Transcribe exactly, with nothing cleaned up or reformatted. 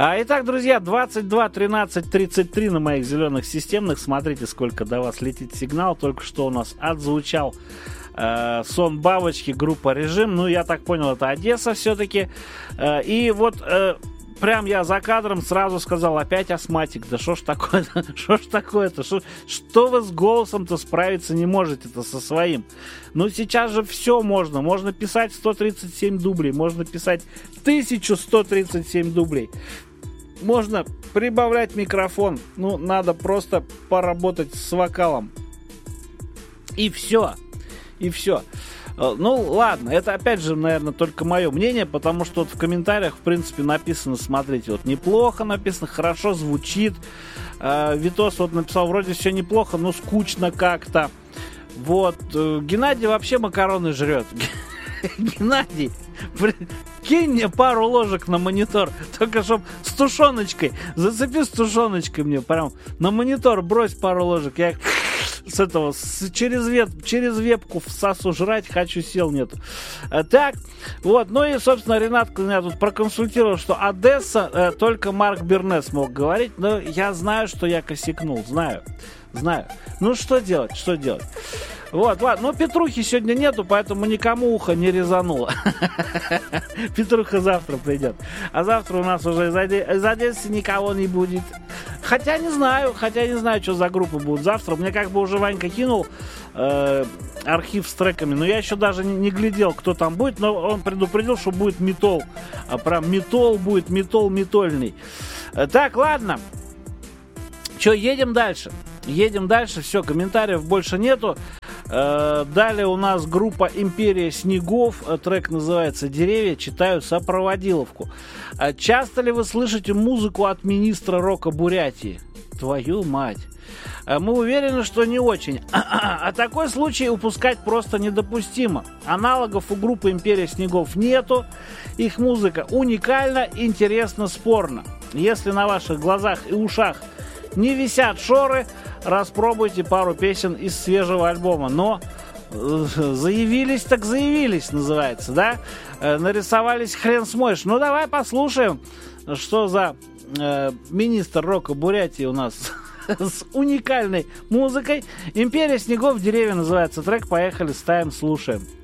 А, итак, друзья, двадцать два тринадцать тридцать три на моих зеленых системных. Смотрите, сколько до вас летит сигнал. Только что у нас отзвучал э, сон бабочки, группа «Режим». Ну, я так понял, это Одесса все-таки. Э, и вот... Э, Прям я за кадром сразу сказал, опять астматик, да что ж такое-то, что ж такое-то, шо, что вы с голосом-то справиться не можете-то со своим? Ну сейчас же все можно, можно писать сто тридцать семь дублей, можно писать тысяча сто тридцать семь дублей, можно прибавлять микрофон, ну надо просто поработать с вокалом, и все, и все. Ну, ладно, это опять же, наверное, только мое мнение, потому что вот в комментариях, в принципе, написано, смотрите, вот неплохо написано, хорошо звучит. Э, Витос вот написал, вроде все неплохо, но скучно как-то. Вот, э, Геннадий вообще макароны жрет. Геннадий, кинь мне пару ложек на монитор, только чтоб с тушеночкой, зацепи с тушеночкой мне, прям на монитор брось пару ложек, я... С этого, с, через, веб, через вебку всасу жрать, хочу, сил нету. А, так, вот, ну и, собственно, Ренат меня тут проконсультировал, что Одесса, э, только Марк Бернес мог говорить, но я знаю, что я косякнул, знаю, знаю. Ну, что делать, что делать? Вот, ладно, ну, Петрухи сегодня нету, поэтому никому ухо не резануло. Петруха завтра придет. А завтра у нас уже из, Оде... из Одессы никого не будет. Хотя не знаю, хотя не знаю, что за группы будут завтра. Мне как бы уже Ванька кинул э, архив с треками, но я еще даже не, не глядел, кто там будет, но он предупредил, что будет метол. А прям метол будет, метол метольный. Так, ладно. Че, едем дальше? Едем дальше, все, комментариев больше нету. Далее у нас группа «Империя снегов», трек называется «Деревья», читаю сопроводиловку. Часто ли вы слышите музыку от министра рока Бурятии? Твою мать. Мы уверены, что не очень. А такой случай упускать просто недопустимо. Аналогов у группы «Империя снегов» нету. Их музыка уникальна, интересна, спорна. Если на ваших глазах и ушах не висят шоры, распробуйте пару песен из свежего альбома. Но э, заявились так заявились, называется, да? Э, нарисовались, хрен смоешь. Ну, давай послушаем, что за э, министр рока Бурятии у нас с уникальной музыкой. «Империя снегов», «Деревья» называется трек. Поехали, ставим, слушаем.